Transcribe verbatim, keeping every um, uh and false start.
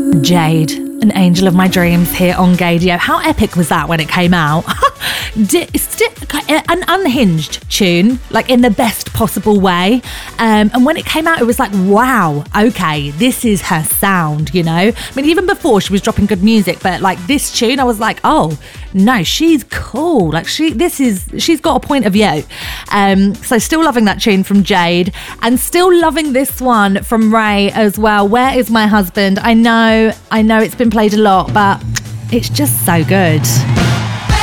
Jade, an angel of my dreams here on Gaydio. How epic was that when it came out? An unhinged tune, like in the best possible way. Um, and when it came out, it was like, wow, okay, this is her sound, you know? I mean, even before she was dropping good music, but like this tune, I was like, oh, no, she's cool. Like she, this is, she's got a point of view. Um, so still loving that tune from Jade and still loving this one from Ray as well. Where is my husband? I know, I know it's been played a lot, but it's just so good.